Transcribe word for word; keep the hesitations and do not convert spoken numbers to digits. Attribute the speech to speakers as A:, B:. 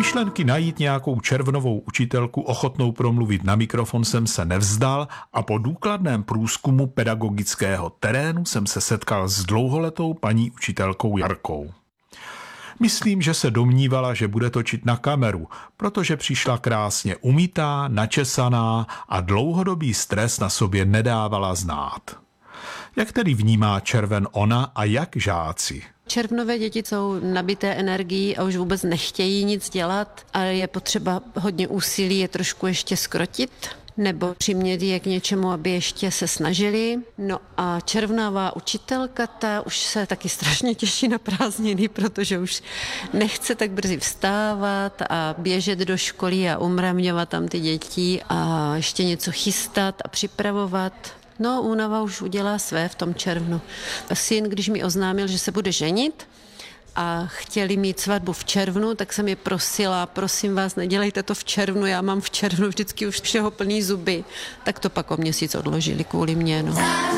A: Myšlenky najít nějakou červnovou učitelku ochotnou promluvit na mikrofon jsem se nevzdal a po důkladném průzkumu pedagogického terénu jsem se setkal s dlouholetou paní učitelkou Jarkou. Myslím, že se domnívala, že bude točit na kameru, protože přišla krásně umytá, načesaná a dlouhodobý stres na sobě nedávala znát. Jak tedy vnímá červen ona a jak žáci?
B: Červnové děti jsou nabité energií a už vůbec nechtějí nic dělat a je potřeba hodně úsilí je trošku ještě skrotit nebo přimět je k něčemu, aby ještě se snažili. No a červnová učitelka, ta už se taky strašně těší na prázdniny, protože už nechce tak brzy vstávat a běžet do školy a umravňovat tam ty děti a ještě něco chystat a připravovat. No, únava už udělá své v tom červnu. Syn, když mi oznámil, že se bude ženit a chtěli mít svatbu v červnu, tak jsem je prosila, prosím vás, nedělejte to v červnu, já mám v červnu vždycky už všeho plný zuby. Tak to pak o měsíc odložili kvůli mě. No.